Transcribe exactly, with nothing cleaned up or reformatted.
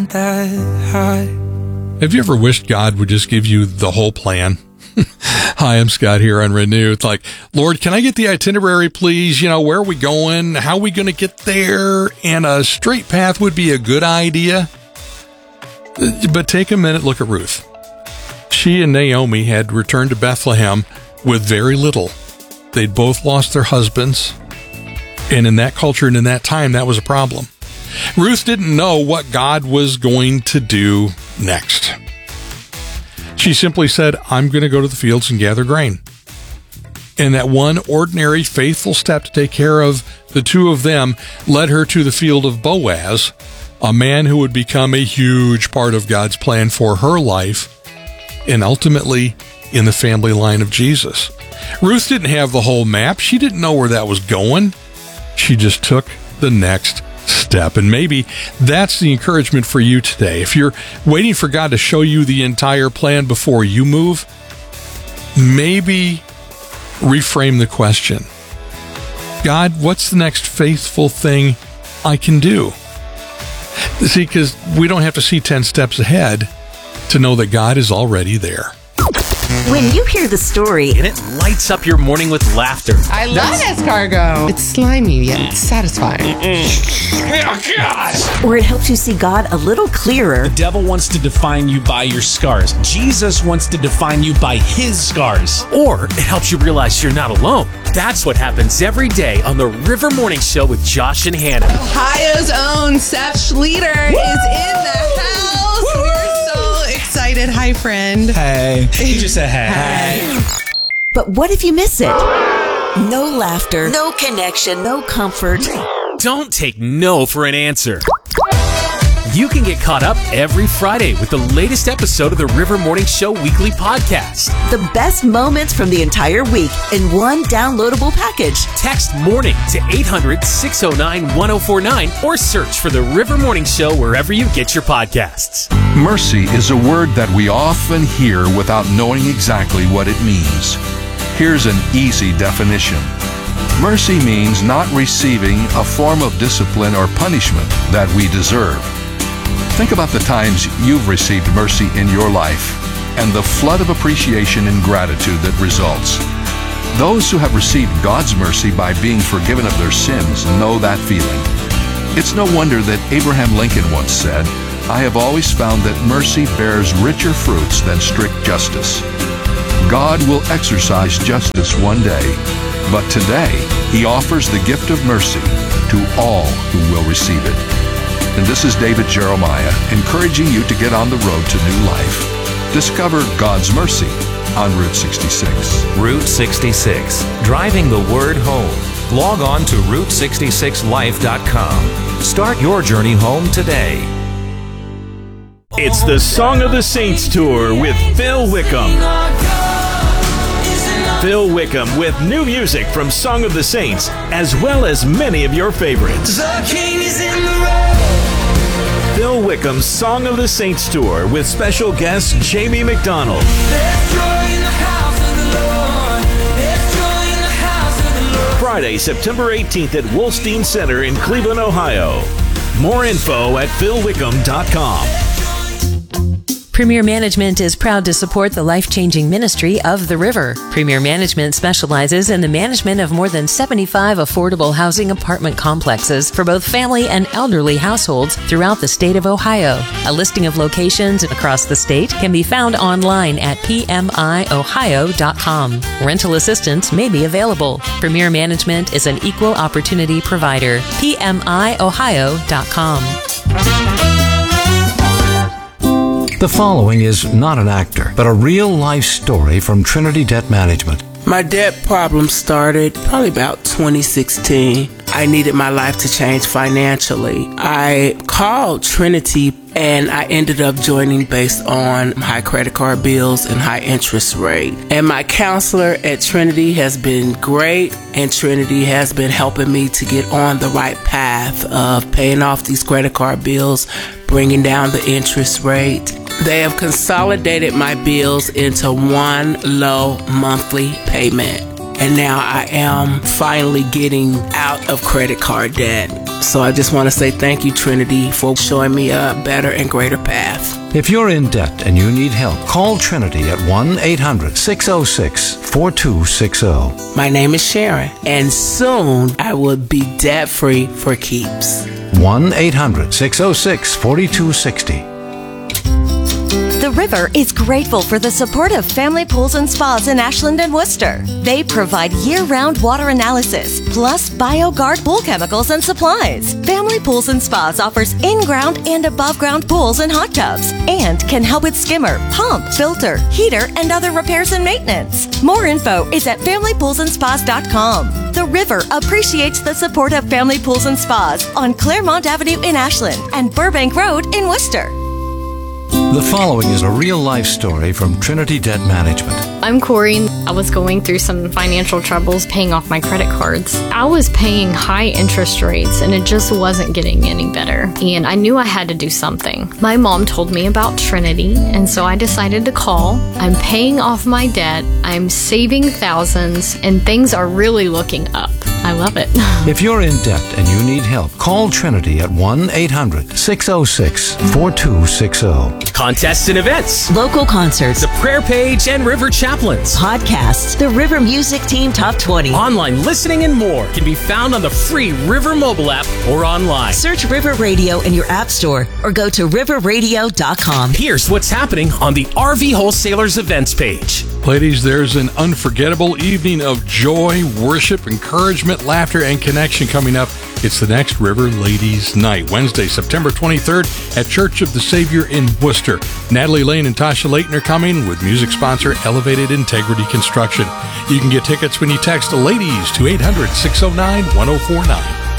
that high. Have you ever wished God would just give you the whole plan? Hi, I'm Scott here on Renew. It's like, Lord, can I get the itinerary, please? You know, where are we going? How are we going to get there? And a straight path would be a good idea. But take a minute, look at Ruth. She and Naomi had returned to Bethlehem with very little. They'd both lost their husbands. And in that culture and in that time, that was a problem. Ruth didn't know what God was going to do next. She simply said, I'm going to go to the fields and gather grain. And that one ordinary, faithful step to take care of the two of them led her to the field of Boaz, a man who would become a huge part of God's plan for her life, and ultimately in the family line of Jesus. Ruth didn't have the whole map. She didn't know where that was going. She just took the next step. And maybe that's the encouragement for you today. If you're waiting for God to show you the entire plan before you move, maybe reframe the question. God, what's the next faithful thing I can do? See, because we don't have to see ten steps ahead to know that God is already there. When you hear the story, and it lights up your morning with laughter. I love escargot. It's slimy yet satisfying. Oh, gosh. Or it helps you see God a little clearer. The devil wants to define you by your scars. Jesus wants to define you by his scars. Or it helps you realize you're not alone. That's what happens every day on the River Morning Show with Josh and Hannah. Ohio's own Seth Schlueter is in the house. Woo! We're so excited. Hi, friend. Hey. He just said hey. Hey. But what if you miss it? No laughter, no connection, no comfort. Don't take no for an answer. You can get caught up every Friday with the latest episode of the River Morning Show weekly podcast. The best moments from the entire week in one downloadable package. Text MORNING to eight hundred, six oh nine, one oh four nine or search for the River Morning Show wherever you get your podcasts. Mercy is a word that we often hear without knowing exactly what it means. Here's an easy definition. Mercy means not receiving a form of discipline or punishment that we deserve. Think about the times you've received mercy in your life and the flood of appreciation and gratitude that results. Those who have received God's mercy by being forgiven of their sins know that feeling. It's no wonder that Abraham Lincoln once said, I have always found that mercy bears richer fruits than strict justice. God will exercise justice one day, but today He offers the gift of mercy to all who will receive it. And this is David Jeremiah, encouraging you to get on the road to new life. Discover God's mercy on Route sixty-six. Route sixty-six, driving the word home. Log on to route sixty-six life dot com. Start your journey home today. It's the Song of the Saints Tour with Phil Wickham. Phil Wickham with new music from Song of the Saints, as well as many of your favorites. The king is in the road. Phil Wickham's Song of the Saints Tour with special guest Jamie McDonald. There's joy in the house of the Lord. There's joy in the house of the Lord. Friday, September eighteenth at Wolstein Center in Cleveland, Ohio. More info at phil wickham dot com. Premier Management is proud to support the life-changing ministry of The River. Premier Management specializes in the management of more than seventy-five affordable housing apartment complexes for both family and elderly households throughout the state of Ohio. A listing of locations across the state can be found online at p m i ohio dot com. Rental assistance may be available. Premier Management is an equal opportunity provider. p m i ohio dot com. The following is not an actor, but a real-life story from Trinity Debt Management. My debt problem started probably about twenty sixteen. I needed my life to change financially. I called Trinity and I ended up joining based on high credit card bills and high interest rate. And my counselor at Trinity has been great, and Trinity has been helping me to get on the right path of paying off these credit card bills, bringing down the interest rate. They have consolidated my bills into one low monthly payment. And now I am finally getting out of credit card debt. So I just want to say thank you, Trinity, for showing me a better and greater path. If you're in debt and you need help, call Trinity at one eight hundred, six oh six, four two six oh. My name is Sharon, and soon I will be debt-free for keeps. one eight hundred, six oh six, four two six oh. The River is grateful for the support of Family Pools and Spas in Ashland and Worcester. They provide year-round water analysis, plus BioGuard pool chemicals and supplies. Family Pools and Spas offers in-ground and above-ground pools and hot tubs, and can help with skimmer, pump, filter, heater, and other repairs and maintenance. More info is at family pools and spas dot com. The River appreciates the support of Family Pools and Spas on Claremont Avenue in Ashland and Burbank Road in Worcester. The following is a real-life story from Trinity Debt Management. I'm Corey. I was going through some financial troubles paying off my credit cards. I was paying high interest rates and it just wasn't getting any better. And I knew I had to do something. My mom told me about Trinity, and so I decided to call. I'm paying off my debt, I'm saving thousands, and things are really looking up. I love it. If you're in debt and you need help, call Trinity at one eight hundred, six oh six, four two six oh. Contests and events, local concerts, the prayer page and River Chaplains, podcasts, the River Music Team Top twenty, online listening, and more can be found on the free River mobile app or online. Search River Radio in your app store or go to river radio dot com. Here's what's happening on the R V Wholesalers events page. Ladies, there's an unforgettable evening of joy, worship, encouragement, laughter, and connection coming up. It's the next River Ladies Night, Wednesday, September twenty-third at Church of the Savior in Worcester. Natalie Lane and Tasha Layton are coming with music sponsor Elevated Integrity Construction. You can get tickets when you text LADIES to eight hundred, six oh nine, one oh four nine.